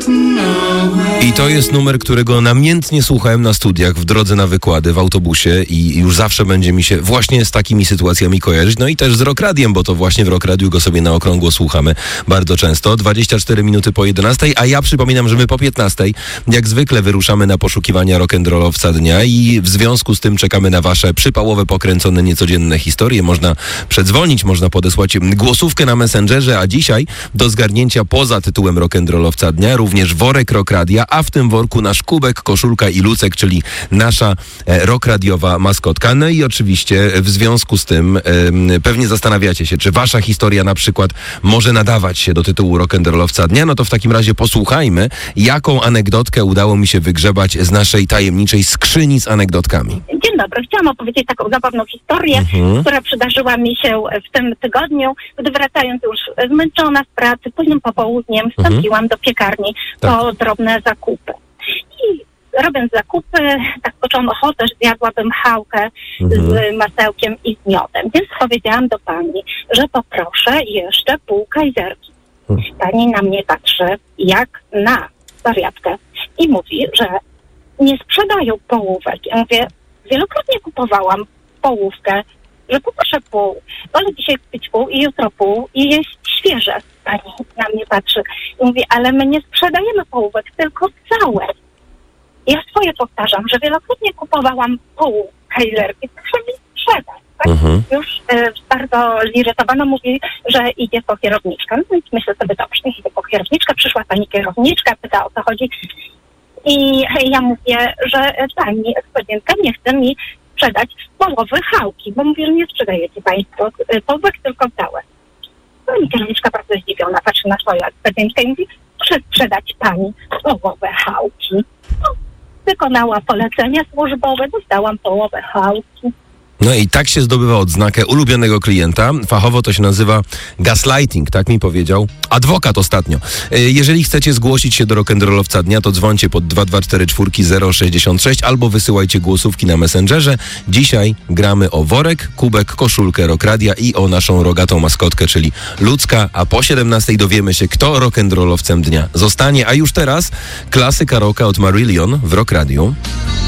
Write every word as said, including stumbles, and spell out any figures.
I to jest numer, którego namiętnie słuchałem na studiach, w drodze na wykłady, w autobusie i już zawsze będzie mi się właśnie z takimi sytuacjami kojarzyć. No i też z Rock Radiem, bo to właśnie w Rock Radiu go sobie na okrągło słuchamy bardzo często. dwadzieścia cztery minuty po jedenastej, a ja przypominam, że my po piętnastej jak zwykle wyruszamy na poszukiwania rock'n'rollowca dnia i w związku z tym czekamy na wasze przypałowe, pokręcone, niecodzienne historie. Można przedzwonić, można podesłać głosówkę na Messengerze, a dzisiaj do zgarnięcia poza tytułem rock'n'rollowca dnia również worek Rock Radia, a w tym worku nasz kubek, koszulka i lucek, czyli nasza e, rock radiowa maskotka. No i oczywiście w związku z tym e, pewnie zastanawiacie się, czy wasza historia na przykład może nadawać się do tytułu rock'n'rollowca dnia. No to w takim razie posłuchajmy, jaką anegdotkę udało mi się wygrzebać z naszej tajemniczej skrzyni z anegdotkami. Dzień dobry. Chciałam opowiedzieć taką zabawną historię, mhm. która przydarzyła mi się w tym tygodniu, gdy wracając już zmęczona z pracy, późnym popołudniem wstąpiłam mhm. do piekarni tak. po drobne zakupy. I robiąc zakupy, tak poczułam ochotę, że zjadłabym chałkę mhm. z masełkiem i z miodem. Więc powiedziałam do pani, że poproszę jeszcze pół kajzerki. Mhm. Pani na mnie patrzy jak na wariatkę i mówi, że nie sprzedają połówek. Ja mówię, wielokrotnie kupowałam połówkę, że poproszę pół. Wolę dzisiaj kupić pół i jutro pół i jeść świeże. Pani na mnie patrzy i mówi, ale my nie sprzedajemy połówek, tylko całe. Ja swoje powtarzam, że wielokrotnie kupowałam pół kajzerki, proszę mi sprzedać. Tak? Mhm. Już y, bardzo zirytowana mówi, że idzie po kierowniczkę. No więc myślę sobie, dobrze, niech idzie po kierowniczkę. Przyszła pani kierowniczka, pyta, o co chodzi. I ja mówię, że pani ekspedientka nie chce mi sprzedać połowy chałki, bo mówię, że nie sprzedajecie państwo połówek, tylko całe. No i kierowniczka bardzo zdziwiona patrzy na swoją ekspedientkę i mówi, proszę sprzedać pani połowę chałki. No, wykonała polecenie służbowe, dostałam połowę chałki. No i tak się zdobywa odznakę ulubionego klienta. Fachowo to się nazywa gaslighting, tak mi powiedział adwokat ostatnio. Jeżeli chcecie zgłosić się do rock'n'rollowca dnia, to dzwońcie pod dwa dwa cztery cztery zero sześćdziesiąt sześć albo wysyłajcie głosówki na Messengerze. Dzisiaj gramy o worek, kubek, koszulkę Rock Radia i o naszą rogatą maskotkę, czyli Lucka, a po siedemnastej dowiemy się, kto rock'n'rollowcem dnia zostanie. A już teraz klasyka rocka od Marillion w Rock Radiu.